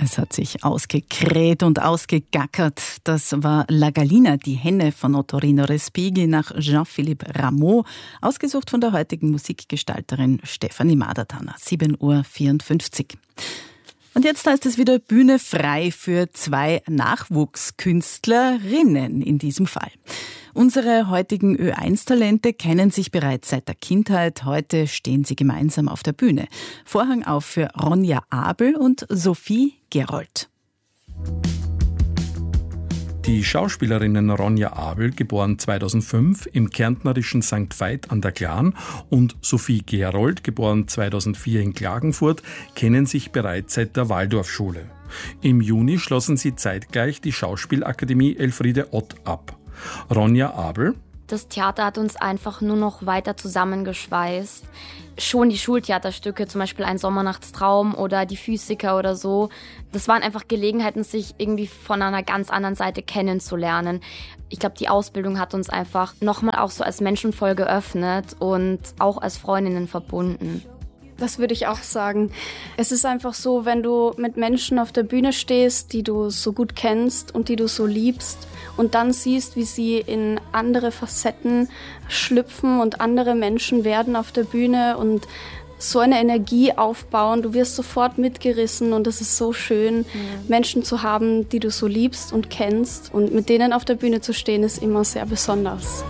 Es hat sich ausgekräht und ausgegackert. Das war La Gallina, die Henne von Ottorino Respighi nach Jean-Philippe Rameau, ausgesucht von der heutigen Musikgestalterin Stefanie Madertaner, 7:54 Uhr. Und jetzt heißt es wieder Bühne frei für 2 Nachwuchskünstlerinnen in diesem Fall. Unsere heutigen Ö1-Talente kennen sich bereits seit der Kindheit. Heute stehen sie gemeinsam auf der Bühne. Vorhang auf für Ronja Abel und Sophie Gerold. Die Schauspielerinnen Ronja Abel, geboren 2005 im kärntnerischen St. Veit an der Glan, und Sophie Gerold, geboren 2004 in Klagenfurt, kennen sich bereits seit der Waldorfschule. Im Juni schlossen sie zeitgleich die Schauspielakademie Elfriede Ott ab. Ronja Abel: Das Theater hat uns einfach nur noch weiter zusammengeschweißt. Schon die Schultheaterstücke, zum Beispiel Ein Sommernachtstraum oder Die Physiker oder so, das waren einfach Gelegenheiten, sich irgendwie von einer ganz anderen Seite kennenzulernen. Ich glaube, die Ausbildung hat uns einfach nochmal auch so als Menschen voll geöffnet und auch als Freundinnen verbunden. Das würde ich auch sagen. Es ist einfach so, wenn du mit Menschen auf der Bühne stehst, die du so gut kennst und die du so liebst und dann siehst, wie sie in andere Facetten schlüpfen und andere Menschen werden auf der Bühne und so eine Energie aufbauen. Du wirst sofort mitgerissen und es ist so schön, Menschen zu haben, die du so liebst und kennst. Und mit denen auf der Bühne zu stehen, ist immer sehr besonders.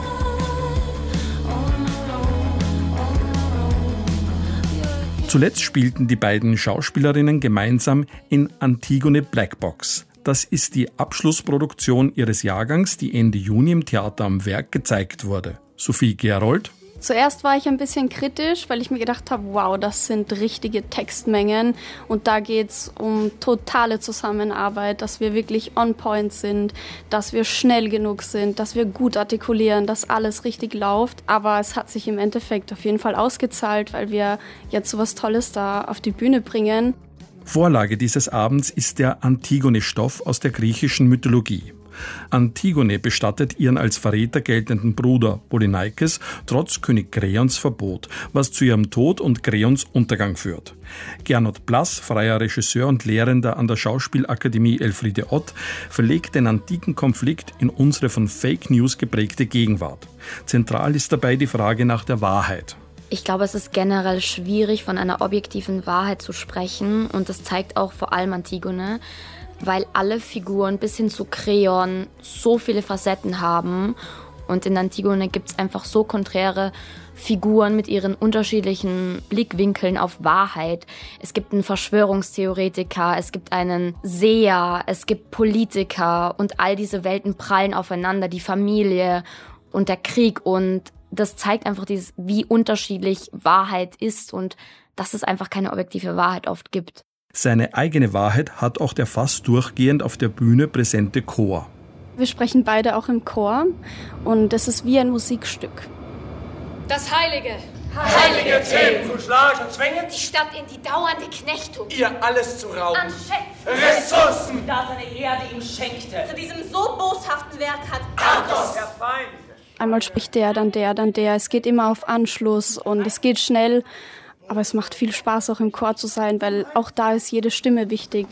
Zuletzt spielten die beiden Schauspielerinnen gemeinsam in Antigone Blackbox. Das ist die Abschlussproduktion ihres Jahrgangs, die Ende Juni im Theater am Werk gezeigt wurde. Sophie Gerold: Zuerst war ich ein bisschen kritisch, weil ich mir gedacht habe, wow, das sind richtige Textmengen und da geht's um totale Zusammenarbeit, dass wir wirklich on point sind, dass wir schnell genug sind, dass wir gut artikulieren, dass alles richtig läuft. Aber es hat sich im Endeffekt auf jeden Fall ausgezahlt, weil wir jetzt so was Tolles da auf die Bühne bringen. Vorlage dieses Abends ist der Antigone-Stoff aus der griechischen Mythologie. Antigone bestattet ihren als Verräter geltenden Bruder Polyneikes trotz König Kreons Verbot, was zu ihrem Tod und Kreons Untergang führt. Gernot Blass, freier Regisseur und Lehrender an der Schauspielakademie Elfriede Ott, verlegt den antiken Konflikt in unsere von Fake News geprägte Gegenwart. Zentral ist dabei die Frage nach der Wahrheit. Ich glaube, es ist generell schwierig, von einer objektiven Wahrheit zu sprechen, und das zeigt auch vor allem Antigone, weil alle Figuren bis hin zu Kreon so viele Facetten haben. Und in Antigone gibt es einfach so konträre Figuren mit ihren unterschiedlichen Blickwinkeln auf Wahrheit. Es gibt einen Verschwörungstheoretiker, es gibt einen Seher, es gibt Politiker, und all diese Welten prallen aufeinander, die Familie und der Krieg. Und das zeigt einfach wie unterschiedlich Wahrheit ist und dass es einfach keine objektive Wahrheit oft gibt. Seine eigene Wahrheit hat auch der fast durchgehend auf der Bühne präsente Chor. Wir sprechen beide auch im Chor und es ist wie ein Musikstück. Das Heilige zählen, zu Schlag und zwängen, die Stadt in die dauernde Knechtung, ihr alles zu rauben, an Schätzen, Ressourcen, da seine Erde ihm schenkte. zu diesem so boshaften Werk hat Argos, der Feind. Einmal spricht der, dann der, dann der. Es geht immer auf Anschluss und es geht schnell. Aber es macht viel Spaß, auch im Chor zu sein, weil auch da ist jede Stimme wichtig.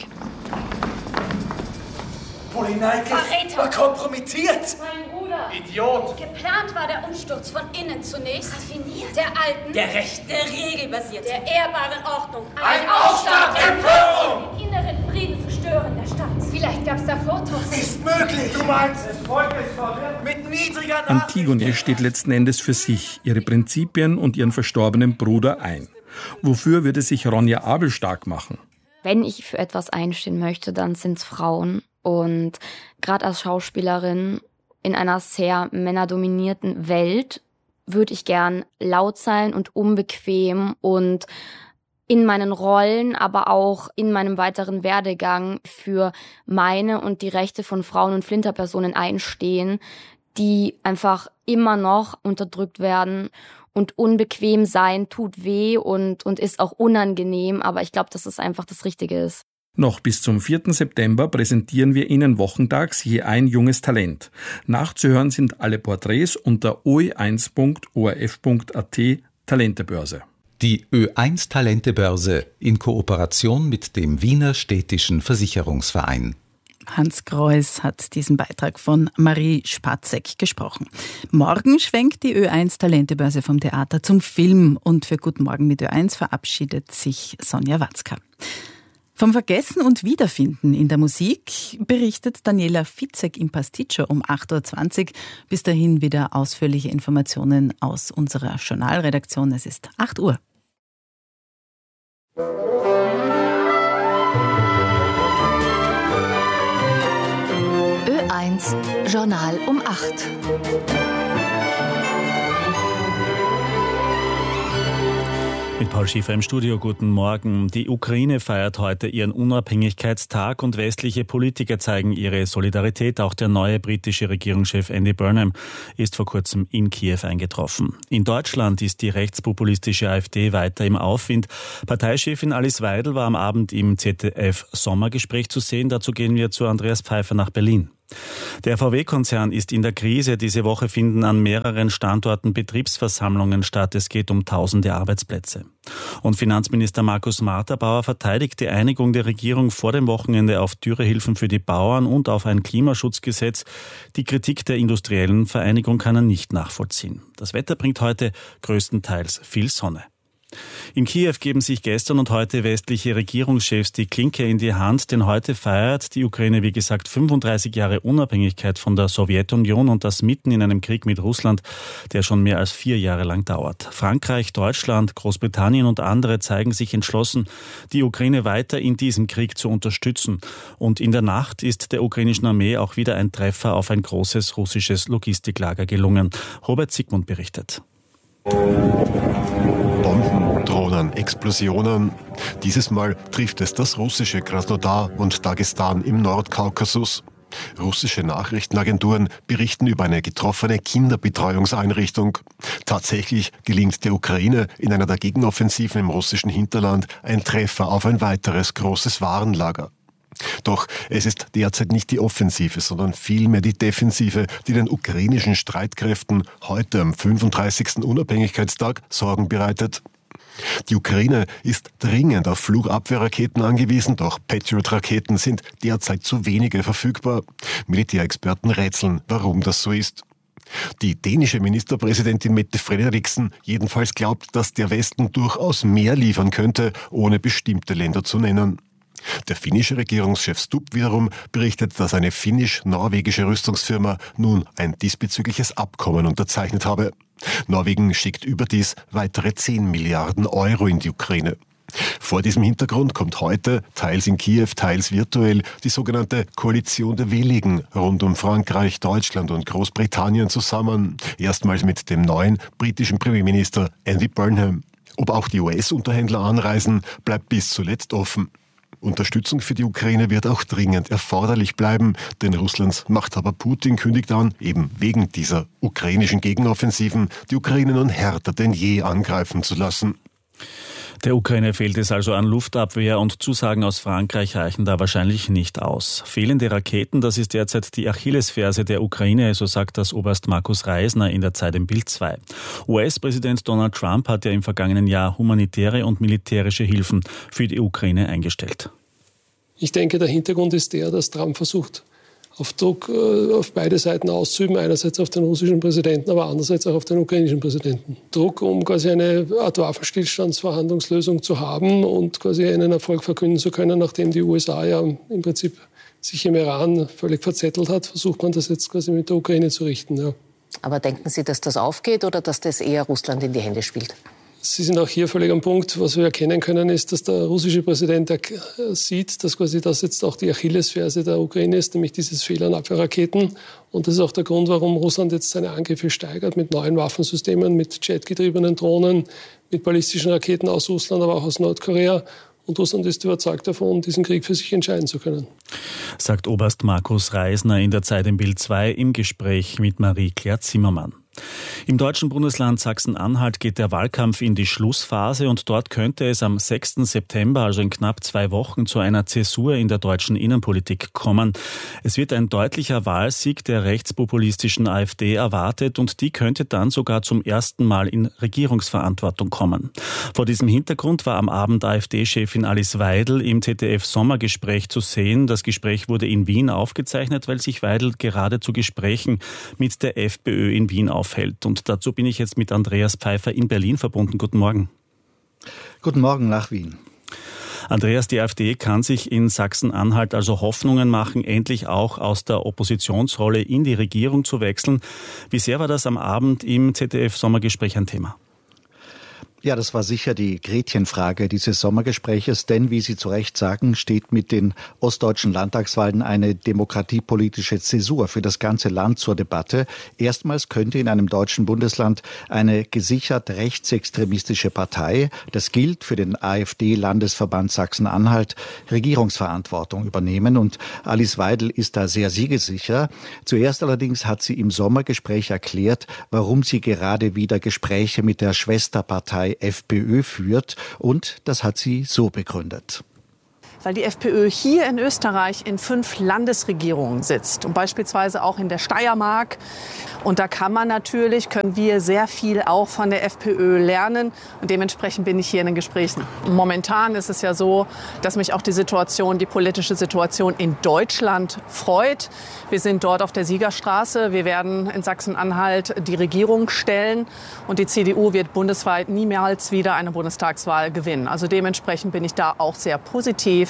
Polyneikes Verräter. war kompromittiert. mein Bruder. Idiot. Geplant war der Umsturz von innen zunächst. Raffiniert. Der alten, Der Recht, der regelbasiert. der ehrbaren Ordnung. Ein Aufstand, Empörung. Den inneren Frieden zu stören der Stadt. Vielleicht gab's da Fotos. Ist möglich. Du meinst, das Volk ist verwirrt. Mit niedriger Nachricht. Antigone steht letzten Endes für sich, ihre Prinzipien und ihren verstorbenen Bruder ein. Wofür würde sich Ronja Abel stark machen? Wenn ich für etwas einstehen möchte, dann sind es Frauen. Und gerade als Schauspielerin in einer sehr männerdominierten Welt würde ich gern laut sein und unbequem und in meinen Rollen, aber auch in meinem weiteren Werdegang für meine und die Rechte von Frauen und Flinterpersonen einstehen, die einfach immer noch unterdrückt werden. Und unbequem sein tut weh und ist auch unangenehm, aber ich glaube, dass es einfach das Richtige ist. Noch bis zum 4. September präsentieren wir Ihnen wochentags je ein junges Talent. Nachzuhören sind alle Porträts unter oe1.orf.at Talentebörse. Die Ö1 Talentebörse in Kooperation mit dem Wiener Städtischen Versicherungsverein. Hans Greuß hat diesen Beitrag von Marie Spatzek gesprochen. Morgen schwenkt die Ö1 Talentebörse vom Theater zum Film und für Guten Morgen mit Ö1 verabschiedet sich Sonja Watzka. Vom Vergessen und Wiederfinden in der Musik berichtet Daniela Fitzek im Pasticcio um 8.20 Uhr. Bis dahin wieder ausführliche Informationen aus unserer Journalredaktion. Es ist 8 Uhr. Ö1 Journal um 8. Mit Paul Schiefer im Studio, guten Morgen. Die Ukraine feiert heute ihren Unabhängigkeitstag und westliche Politiker zeigen ihre Solidarität. Auch der neue britische Regierungschef Andy Burnham ist vor kurzem in Kiew eingetroffen. In Deutschland ist die rechtspopulistische AfD weiter im Aufwind. Parteichefin Alice Weidel war am Abend im ZDF-Sommergespräch zu sehen. Dazu gehen wir zu Andreas Pfeiffer nach Berlin. Der VW-Konzern ist in der Krise. Diese Woche finden an mehreren Standorten Betriebsversammlungen statt. Es geht um tausende Arbeitsplätze. Und Finanzminister Markus Marterbauer verteidigt die Einigung der Regierung vor dem Wochenende auf Dürrehilfen für die Bauern und auf ein Klimaschutzgesetz. Die Kritik der industriellen Vereinigung kann er nicht nachvollziehen. Das Wetter bringt heute größtenteils viel Sonne. In Kiew geben sich gestern und heute westliche Regierungschefs die Klinke in die Hand, denn heute feiert die Ukraine, wie gesagt, 35 Jahre Unabhängigkeit von der Sowjetunion und das mitten in einem Krieg mit Russland, der schon mehr als 4 Jahre lang dauert. Frankreich, Deutschland, Großbritannien und andere zeigen sich entschlossen, die Ukraine weiter in diesem Krieg zu unterstützen. Und in der Nacht ist der ukrainischen Armee auch wieder ein Treffer auf ein großes russisches Logistiklager gelungen. Robert Sigmund berichtet. Bomben, Drohnen, Explosionen. Dieses Mal trifft es das russische Krasnodar und Dagestan im Nordkaukasus. Russische Nachrichtenagenturen berichten über eine getroffene Kinderbetreuungseinrichtung. Tatsächlich gelingt der Ukraine in einer der Gegenoffensiven im russischen Hinterland ein Treffer auf ein weiteres großes Warenlager. Doch es ist derzeit nicht die Offensive, sondern vielmehr die Defensive, die den ukrainischen Streitkräften heute am 35. Unabhängigkeitstag Sorgen bereitet. Die Ukraine ist dringend auf Flugabwehrraketen angewiesen, doch Patriot-Raketen sind derzeit zu wenige verfügbar. Militärexperten rätseln, warum das so ist. Die dänische Ministerpräsidentin Mette Frederiksen jedenfalls glaubt, dass der Westen durchaus mehr liefern könnte, ohne bestimmte Länder zu nennen. Der finnische Regierungschef Stubb wiederum berichtet, dass eine finnisch-norwegische Rüstungsfirma nun ein diesbezügliches Abkommen unterzeichnet habe. Norwegen schickt überdies weitere 10 Milliarden Euro in die Ukraine. Vor diesem Hintergrund kommt heute, teils in Kiew, teils virtuell, die sogenannte Koalition der Willigen rund um Frankreich, Deutschland und Großbritannien zusammen. Erstmals mit dem neuen britischen Premierminister Andy Burnham. Ob auch die US-Unterhändler anreisen, bleibt bis zuletzt offen. Unterstützung für die Ukraine wird auch dringend erforderlich bleiben, denn Russlands Machthaber Putin kündigt an, eben wegen dieser ukrainischen Gegenoffensiven die Ukraine nun härter denn je angreifen zu lassen. Der Ukraine fehlt es also an Luftabwehr und Zusagen aus Frankreich reichen da wahrscheinlich nicht aus. Fehlende Raketen, das ist derzeit die Achillesferse der Ukraine, so sagt das Oberst Markus Reisner in der Zeit im Bild 2. US-Präsident Donald Trump hat ja im vergangenen Jahr humanitäre und militärische Hilfen für die Ukraine eingestellt. Ich denke, der Hintergrund ist der, dass Trump versucht, auf Druck auf beide Seiten auszuüben, einerseits auf den russischen Präsidenten, aber andererseits auch auf den ukrainischen Präsidenten. Druck, um quasi eine Art Waffenstillstandsverhandlungslösung zu haben und quasi einen Erfolg verkünden zu können, nachdem die USA ja im Prinzip sich im Iran völlig verzettelt hat, versucht man das jetzt quasi mit der Ukraine zu richten. Ja. Aber denken Sie, dass das aufgeht oder dass das eher Russland in die Hände spielt? Sie sind auch hier völlig am Punkt. Was wir erkennen können, ist, dass der russische Präsident sieht, dass quasi das jetzt auch die Achillesferse der Ukraine ist, nämlich dieses Fehl an Abwehrraketen. Und das ist auch der Grund, warum Russland jetzt seine Angriffe steigert mit neuen Waffensystemen, mit jetgetriebenen Drohnen, mit ballistischen Raketen aus Russland, aber auch aus Nordkorea. Und Russland ist überzeugt davon, diesen Krieg für sich entscheiden zu können. Sagt Oberst Markus Reisner in der Zeit im Bild 2 im Gespräch mit Marie-Claire Zimmermann. Im deutschen Bundesland Sachsen-Anhalt geht der Wahlkampf in die Schlussphase und dort könnte es am 6. September, also in knapp 2 Wochen, zu einer Zäsur in der deutschen Innenpolitik kommen. Es wird ein deutlicher Wahlsieg der rechtspopulistischen AfD erwartet und die könnte dann sogar zum ersten Mal in Regierungsverantwortung kommen. Vor diesem Hintergrund war am Abend AfD-Chefin Alice Weidel im ZDF-Sommergespräch zu sehen. Das Gespräch wurde in Wien aufgezeichnet, weil sich Weidel gerade zu Gesprächen mit der FPÖ in Wien aufhält. Und dazu bin ich jetzt mit Andreas Pfeiffer in Berlin verbunden. Guten Morgen. Guten Morgen nach Wien. Andreas, die AfD kann sich in Sachsen-Anhalt also Hoffnungen machen, endlich auch aus der Oppositionsrolle in die Regierung zu wechseln. Wie sehr war das am Abend im ZDF-Sommergespräch ein Thema? Ja, das war sicher die Gretchenfrage dieses Sommergespräches, denn, wie Sie zu Recht sagen, steht mit den ostdeutschen Landtagswahlen eine demokratiepolitische Zäsur für das ganze Land zur Debatte. Erstmals könnte in einem deutschen Bundesland eine gesichert rechtsextremistische Partei, das gilt für den AfD-Landesverband Sachsen-Anhalt, Regierungsverantwortung übernehmen. Und Alice Weidel ist da sehr siegessicher. Zuerst allerdings hat sie im Sommergespräch erklärt, warum sie gerade wieder Gespräche mit der Schwesterpartei FPÖ führt, und das hat sie so begründet. Weil die FPÖ hier in Österreich in 5 Landesregierungen sitzt und beispielsweise auch in der Steiermark. Und da können wir sehr viel auch von der FPÖ lernen. Und dementsprechend bin ich hier in den Gesprächen. Momentan ist es ja so, dass mich auch die politische Situation in Deutschland freut. Wir sind dort auf der Siegerstraße. Wir werden in Sachsen-Anhalt die Regierung stellen. Und die CDU wird bundesweit niemals wieder eine Bundestagswahl gewinnen. Also dementsprechend bin ich da auch sehr positiv.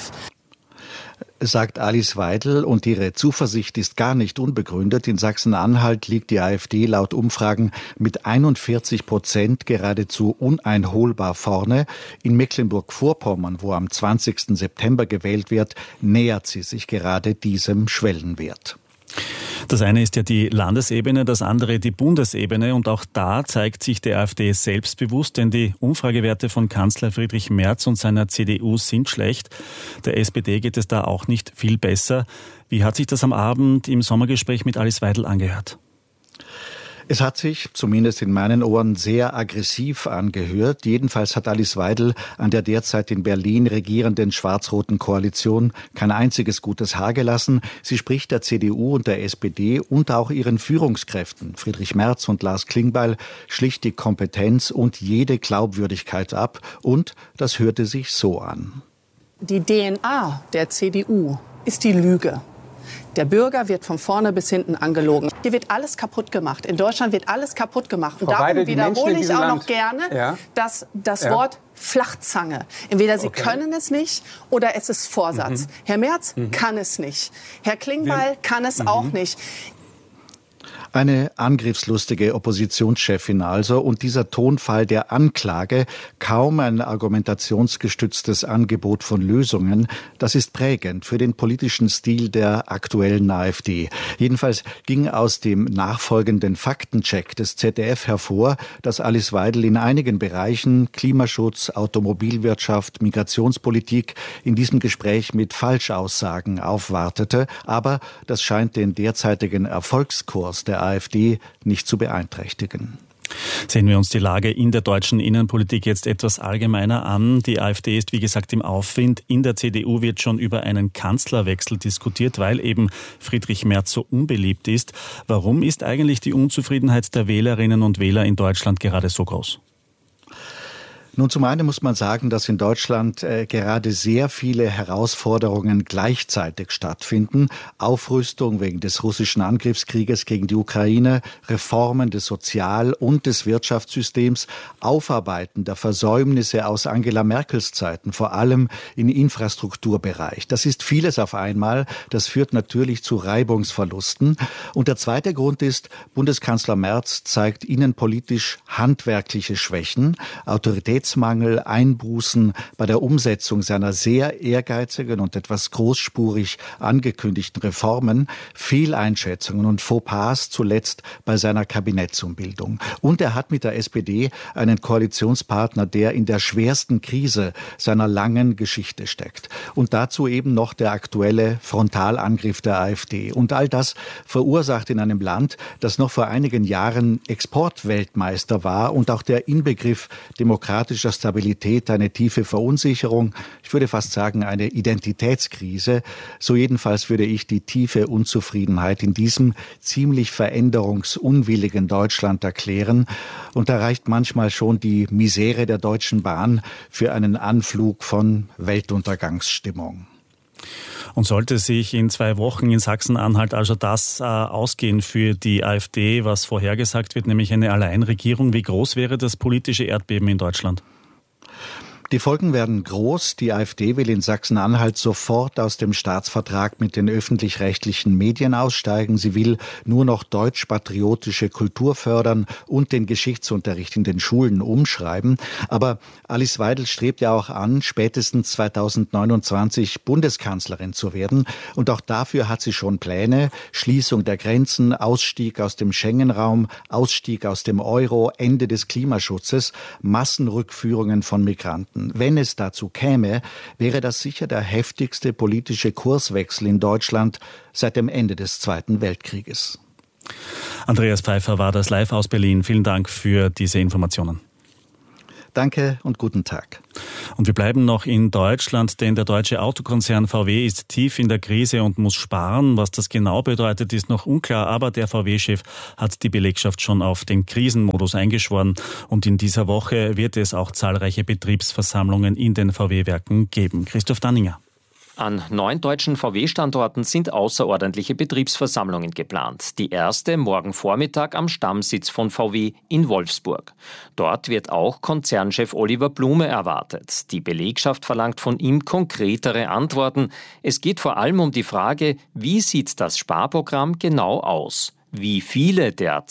Sagt Alice Weidel, und ihre Zuversicht ist gar nicht unbegründet. In Sachsen-Anhalt liegt die AfD laut Umfragen mit 41% geradezu uneinholbar vorne. In Mecklenburg-Vorpommern, wo am 20. September gewählt wird, nähert sie sich gerade diesem Schwellenwert. Das eine ist ja die Landesebene, das andere die Bundesebene. Und auch da zeigt sich die AfD selbstbewusst, denn die Umfragewerte von Kanzler Friedrich Merz und seiner CDU sind schlecht. Der SPD geht es da auch nicht viel besser. Wie hat sich das am Abend im Sommergespräch mit Alice Weidel angehört? Es hat sich, zumindest in meinen Ohren, sehr aggressiv angehört. Jedenfalls hat Alice Weidel an der derzeit in Berlin regierenden schwarz-roten Koalition kein einziges gutes Haar gelassen. Sie spricht der CDU und der SPD und auch ihren Führungskräften, Friedrich Merz und Lars Klingbeil, schlicht die Kompetenz und jede Glaubwürdigkeit ab. Und das hörte sich so an. Die DNA der CDU ist die Lüge. Der Bürger wird von vorne bis hinten angelogen. Hier wird alles kaputt gemacht. In Deutschland wird alles kaputt gemacht. Und darum wiederhole ich auch noch gerne das Wort Flachzange. Entweder Sie können es nicht oder es ist Vorsatz. Herr Merz kann es nicht. Herr Klingbeil kann es auch nicht. Eine angriffslustige Oppositionschefin also, und dieser Tonfall der Anklage, kaum ein argumentationsgestütztes Angebot von Lösungen, das ist prägend für den politischen Stil der aktuellen AfD. Jedenfalls ging aus dem nachfolgenden Faktencheck des ZDF hervor, dass Alice Weidel in einigen Bereichen, Klimaschutz, Automobilwirtschaft, Migrationspolitik, in diesem Gespräch mit Falschaussagen aufwartete. Aber das scheint den derzeitigen Erfolgskurs der AfD nicht zu beeinträchtigen. Sehen wir uns die Lage in der deutschen Innenpolitik jetzt etwas allgemeiner an. Die AfD ist, wie gesagt, im Aufwind. In der CDU wird schon über einen Kanzlerwechsel diskutiert, weil eben Friedrich Merz so unbeliebt ist. Warum ist eigentlich die Unzufriedenheit der Wählerinnen und Wähler in Deutschland gerade so groß? Nun, zum einen muss man sagen, dass in Deutschland gerade sehr viele Herausforderungen gleichzeitig stattfinden. Aufrüstung wegen des russischen Angriffskrieges gegen die Ukraine, Reformen des Sozial- und des Wirtschaftssystems, Aufarbeiten der Versäumnisse aus Angela Merkels Zeiten, vor allem im Infrastrukturbereich. Das ist vieles auf einmal. Das führt natürlich zu Reibungsverlusten. Und der zweite Grund ist, Bundeskanzler Merz zeigt innenpolitisch handwerkliche Schwächen, Autoritätsmangel, Einbußen bei der Umsetzung seiner sehr ehrgeizigen und etwas großspurig angekündigten Reformen, Fehleinschätzungen und Fauxpas zuletzt bei seiner Kabinettsumbildung. Und er hat mit der SPD einen Koalitionspartner, der in der schwersten Krise seiner langen Geschichte steckt. Und dazu eben noch der aktuelle Frontalangriff der AfD. Und all das verursacht in einem Land, das noch vor einigen Jahren Exportweltmeister war und auch der Inbegriff demokratischer Stabilität eine tiefe Verunsicherung, ich würde fast sagen eine Identitätskrise. So jedenfalls würde ich die tiefe Unzufriedenheit in diesem ziemlich veränderungsunwilligen Deutschland erklären. Und da reicht manchmal schon die Misere der Deutschen Bahn für einen Anflug von Weltuntergangsstimmung. Und sollte sich in 2 Wochen in Sachsen-Anhalt also das ausgehen für die AfD, was vorhergesagt wird, nämlich eine Alleinregierung, wie groß wäre das politische Erdbeben in Deutschland? Die Folgen werden groß. Die AfD will in Sachsen-Anhalt sofort aus dem Staatsvertrag mit den öffentlich-rechtlichen Medien aussteigen. Sie will nur noch deutsch-patriotische Kultur fördern und den Geschichtsunterricht in den Schulen umschreiben. Aber Alice Weidel strebt ja auch an, spätestens 2029 Bundeskanzlerin zu werden. Und auch dafür hat sie schon Pläne. Schließung der Grenzen, Ausstieg aus dem Schengen-Raum, Ausstieg aus dem Euro, Ende des Klimaschutzes, Massenrückführungen von Migranten. Wenn es dazu käme, wäre das sicher der heftigste politische Kurswechsel in Deutschland seit dem Ende des Zweiten Weltkrieges. Andreas Pfeiffer war das live aus Berlin. Vielen Dank für diese Informationen. Danke und guten Tag. Und wir bleiben noch in Deutschland, denn der deutsche Autokonzern VW ist tief in der Krise und muss sparen. Was das genau bedeutet, ist noch unklar, aber der VW-Chef hat die Belegschaft schon auf den Krisenmodus eingeschworen. Und in dieser Woche wird es auch zahlreiche Betriebsversammlungen in den VW-Werken geben. Christoph Danninger. An 9 deutschen VW-Standorten sind außerordentliche Betriebsversammlungen geplant. Die erste morgen Vormittag am Stammsitz von VW in Wolfsburg. Dort wird auch Konzernchef Oliver Blume erwartet. Die Belegschaft verlangt von ihm konkretere Antworten. Es geht vor allem um die Frage, wie sieht das Sparprogramm genau aus? Wie viele der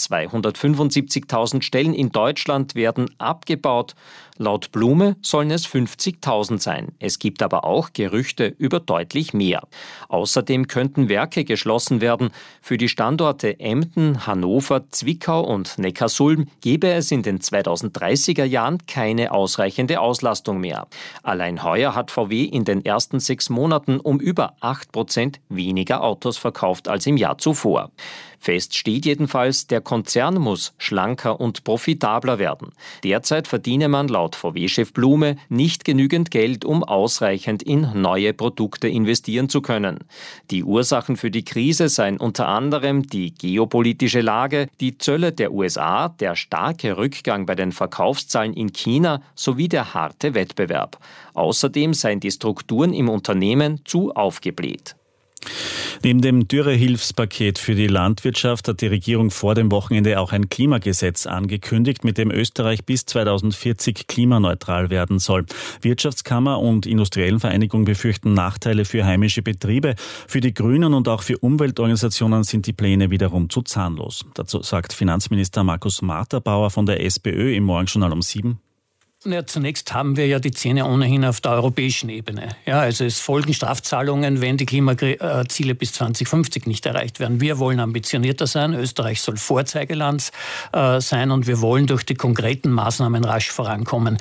275.000 Stellen in Deutschland werden abgebaut? Laut Blume sollen es 50.000 sein. Es gibt aber auch Gerüchte über deutlich mehr. Außerdem könnten Werke geschlossen werden. Für die Standorte Emden, Hannover, Zwickau und Neckarsulm gäbe es in den 2030er Jahren keine ausreichende Auslastung mehr. Allein heuer hat VW in den ersten 6 Monaten um über 8% weniger Autos verkauft als im Jahr zuvor. Fest steht jedenfalls, der Konzern muss schlanker und profitabler werden. Derzeit verdiene man laut VW-Chef Blume nicht genügend Geld, um ausreichend in neue Produkte investieren zu können. Die Ursachen für die Krise seien unter anderem die geopolitische Lage, die Zölle der USA, der starke Rückgang bei den Verkaufszahlen in China sowie der harte Wettbewerb. Außerdem seien die Strukturen im Unternehmen zu aufgebläht. Neben dem Dürrehilfspaket für die Landwirtschaft hat die Regierung vor dem Wochenende auch ein Klimagesetz angekündigt, mit dem Österreich bis 2040 klimaneutral werden soll. Wirtschaftskammer und Industriellenvereinigung befürchten Nachteile für heimische Betriebe. Für die Grünen und auch für Umweltorganisationen sind die Pläne wiederum zu zahnlos. Dazu sagt Finanzminister Markus Marterbauer von der SPÖ im Morgenjournal um 7. Ja, zunächst haben wir ja die Zähne ohnehin auf der europäischen Ebene. Ja, also es folgen Strafzahlungen, wenn die Klimaziele bis 2050 nicht erreicht werden. Wir wollen ambitionierter sein. Österreich soll Vorzeigeland sein und wir wollen durch die konkreten Maßnahmen rasch vorankommen.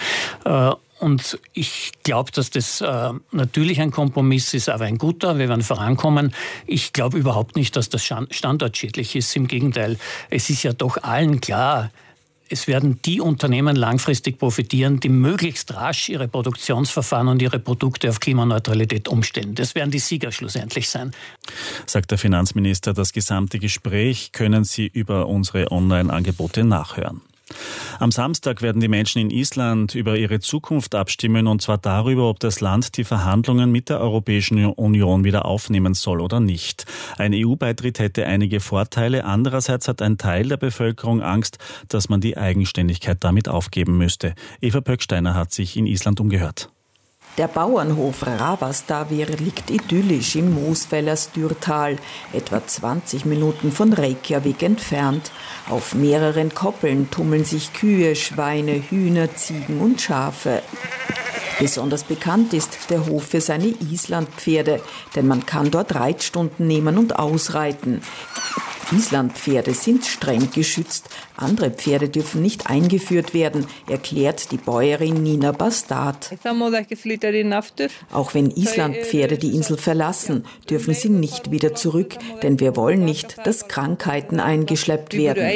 Und ich glaube, dass das natürlich ein Kompromiss ist, aber ein guter. Wir werden vorankommen. Ich glaube überhaupt nicht, dass das standortschädlich ist. Im Gegenteil, es ist ja doch allen klar, es werden die Unternehmen langfristig profitieren, die möglichst rasch ihre Produktionsverfahren und ihre Produkte auf Klimaneutralität umstellen. Das werden die Sieger schlussendlich sein. Sagt der Finanzminister. Das gesamte Gespräch können Sie über unsere Online-Angebote nachhören. Am Samstag werden die Menschen in Island über ihre Zukunft abstimmen, und zwar darüber, ob das Land die Verhandlungen mit der Europäischen Union wieder aufnehmen soll oder nicht. Ein EU-Beitritt hätte einige Vorteile. Andererseits hat ein Teil der Bevölkerung Angst, dass man die Eigenständigkeit damit aufgeben müsste. Eva Pöcksteiner hat sich in Island umgehört. Der Bauernhof Ravastavir liegt idyllisch im Mosfellers-Dürrtal, etwa 20 Minuten von Reykjavik entfernt. Auf mehreren Koppeln tummeln sich Kühe, Schweine, Hühner, Ziegen und Schafe. Besonders bekannt ist der Hof für seine Islandpferde, denn man kann dort Reitstunden nehmen und ausreiten. Islandpferde sind streng geschützt. Andere Pferde dürfen nicht eingeführt werden, erklärt die Bäuerin Nina Bastard. Auch wenn Islandpferde die Insel verlassen, dürfen sie nicht wieder zurück, denn wir wollen nicht, dass Krankheiten eingeschleppt werden.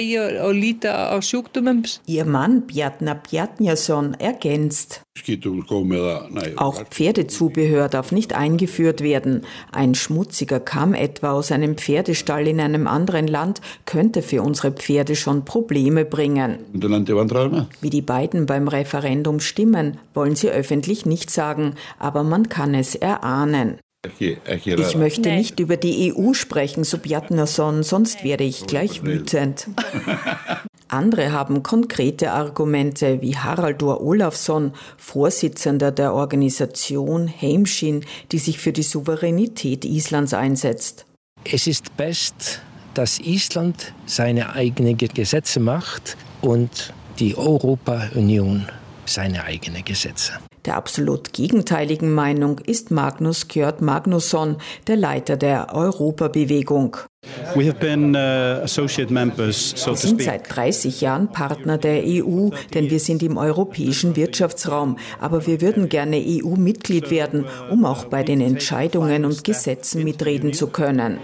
Ihr Mann Bjarna Bjarnason ergänzt. Auch Pferdezubehör darf nicht eingeführt werden. Ein schmutziger Kamm etwa aus einem Pferdestall in einem anderen Land könnte für unsere Pferde schon Probleme bringen. Wie die beiden beim Referendum stimmen, wollen sie öffentlich nicht sagen, aber man kann es erahnen. Ich möchte nicht über die EU sprechen, so Bjarnason, sonst werde ich gleich wütend. Andere haben konkrete Argumente, wie Haraldur Olafsson, Vorsitzender der Organisation Heimskin, die sich für die Souveränität Islands einsetzt. Es ist best, dass Island seine eigenen Gesetze macht und die Europa-Union seine eigenen Gesetze. Der absolut gegenteiligen Meinung ist Magnus Kjört Magnusson, der Leiter der Europabewegung. Wir sind seit 30 Jahren Partner der EU, denn wir sind im europäischen Wirtschaftsraum. Aber wir würden gerne EU-Mitglied werden, um auch bei den Entscheidungen und Gesetzen mitreden zu können.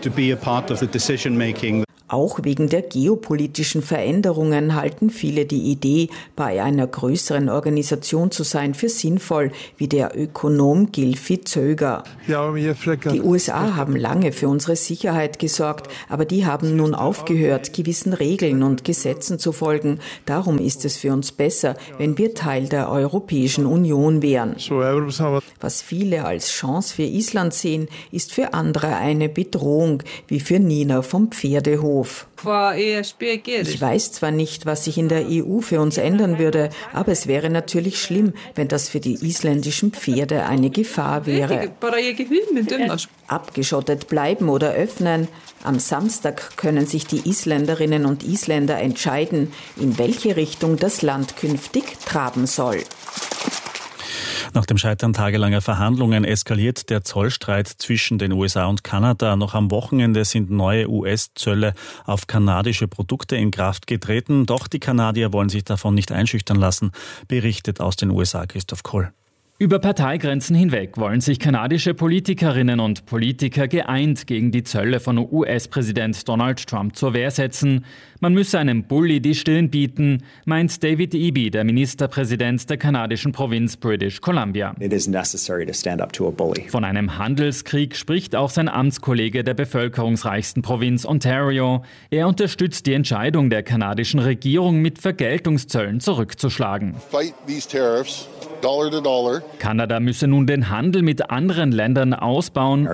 Auch wegen der geopolitischen Veränderungen halten viele die Idee, bei einer größeren Organisation zu sein, für sinnvoll, wie der Ökonom Gylfi Zöger. Die USA haben lange für unsere Sicherheit gesorgt, aber die haben nun aufgehört, gewissen Regeln und Gesetzen zu folgen. Darum ist es für uns besser, wenn wir Teil der Europäischen Union wären. Was viele als Chance für Island sehen, ist für andere eine Bedrohung, wie für Nina vom Pferdehof. Ich weiß zwar nicht, was sich in der EU für uns ändern würde, aber es wäre natürlich schlimm, wenn das für die isländischen Pferde eine Gefahr wäre. Abgeschottet bleiben oder öffnen. Am Samstag können sich die Isländerinnen und Isländer entscheiden, in welche Richtung das Land künftig traben soll. Nach dem Scheitern tagelanger Verhandlungen eskaliert der Zollstreit zwischen den USA und Kanada. Noch am Wochenende sind neue US-Zölle auf kanadische Produkte in Kraft getreten. Doch die Kanadier wollen sich davon nicht einschüchtern lassen, berichtet aus den USA Christoph Kroll. Über Parteigrenzen hinweg wollen sich kanadische Politikerinnen und Politiker geeint gegen die Zölle von US-Präsident Donald Trump zur Wehr setzen. Man müsse einem Bully die Stirn bieten, meint David Eby, der Ministerpräsident der kanadischen Provinz British Columbia. It is necessary to stand up to a bully. Von einem Handelskrieg spricht auch sein Amtskollege der bevölkerungsreichsten Provinz Ontario. Er unterstützt die Entscheidung der kanadischen Regierung, mit Vergeltungszöllen zurückzuschlagen. Fight these tariffs. Dollar to dollar. Kanada müsse nun den Handel mit anderen Ländern ausbauen,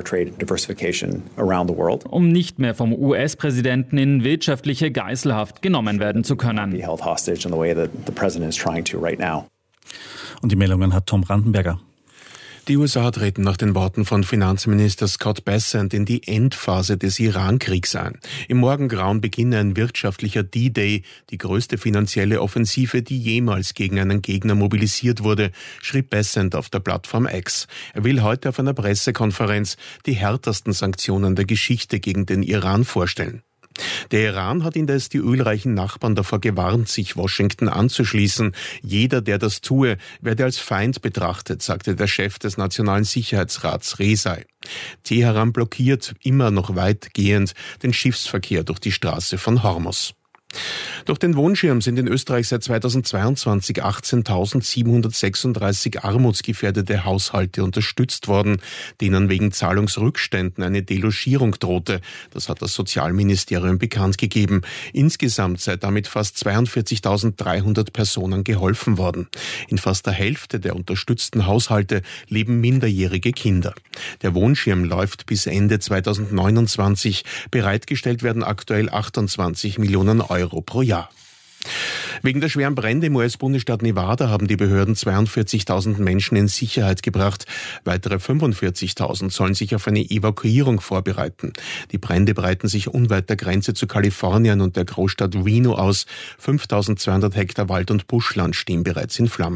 um nicht mehr vom US-Präsidenten in wirtschaftliche Geiselhaft genommen werden zu können. Und die Meldungen hat Tom Brandenberger. Die USA treten nach den Worten von Finanzminister Scott Bessent in die Endphase des Iran-Kriegs ein. Im Morgengrauen beginne ein wirtschaftlicher D-Day, die größte finanzielle Offensive, die jemals gegen einen Gegner mobilisiert wurde, schrieb Bessent auf der Plattform X. Er will heute auf einer Pressekonferenz die härtesten Sanktionen der Geschichte gegen den Iran vorstellen. Der Iran hat indes die ölreichen Nachbarn davor gewarnt, sich Washington anzuschließen. Jeder, der das tue, werde als Feind betrachtet, sagte der Chef des Nationalen Sicherheitsrats Rezai. Teheran blockiert immer noch weitgehend den Schiffsverkehr durch die Straße von Hormuz. Durch den Wohnschirm sind in Österreich seit 2022 18.736 armutsgefährdete Haushalte unterstützt worden, denen wegen Zahlungsrückständen eine Delogierung drohte. Das hat das Sozialministerium bekannt gegeben. Insgesamt sei damit fast 42.300 Personen geholfen worden. In fast der Hälfte der unterstützten Haushalte leben minderjährige Kinder. Der Wohnschirm läuft bis Ende 2029. Bereitgestellt werden aktuell 28 Millionen Euro pro Jahr. Wegen der schweren Brände im US-Bundesstaat Nevada haben die Behörden 42.000 Menschen in Sicherheit gebracht. Weitere 45.000 sollen sich auf eine Evakuierung vorbereiten. Die Brände breiten sich unweit der Grenze zu Kalifornien und der Großstadt Reno aus. 5.200 Hektar Wald- und Buschland stehen bereits in Flammen.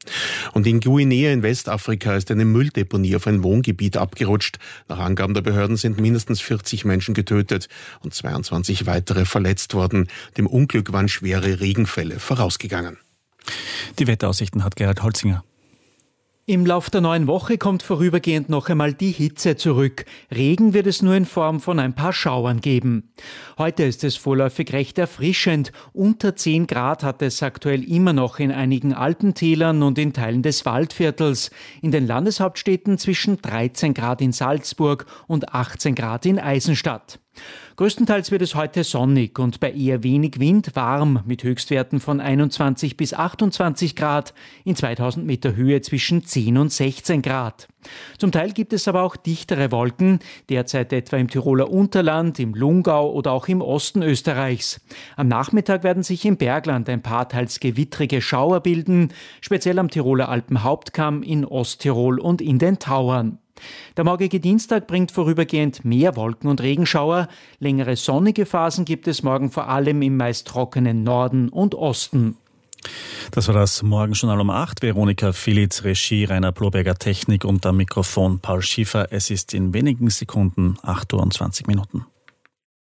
Und in Guinea in Westafrika ist eine Mülldeponie auf ein Wohngebiet abgerutscht. Nach Angaben der Behörden sind mindestens 40 Menschen getötet und 22 weitere verletzt worden. Dem Unglück waren schwere Regenfälle vorausgegangen. Die Wetteraussichten hat Gerhard Holzinger. Im Lauf der neuen Woche kommt vorübergehend noch einmal die Hitze zurück. Regen wird es nur in Form von ein paar Schauern geben. Heute ist es vorläufig recht erfrischend. Unter 10 Grad hat es aktuell immer noch in einigen Alpentälern und in Teilen des Waldviertels. In den Landeshauptstädten zwischen 13 Grad in Salzburg und 18 Grad in Eisenstadt. Größtenteils wird es heute sonnig und bei eher wenig Wind warm mit Höchstwerten von 21 bis 28 Grad, in 2000 Meter Höhe zwischen 10 und 16 Grad. Zum Teil gibt es aber auch dichtere Wolken, derzeit etwa im Tiroler Unterland, im Lungau oder auch im Osten Österreichs. Am Nachmittag werden sich im Bergland ein paar teils gewittrige Schauer bilden, speziell am Tiroler Alpenhauptkamm, in Osttirol und in den Tauern. Der morgige Dienstag bringt vorübergehend mehr Wolken und Regenschauer. Längere sonnige Phasen gibt es morgen vor allem im meist trockenen Norden und Osten. Das war das Morgenjournal um 8. Veronika Filitz, Regie, Rainer Bloberger, Technik und am Mikrofon Paul Schiefer. Es ist in wenigen Sekunden 8:20 Uhr.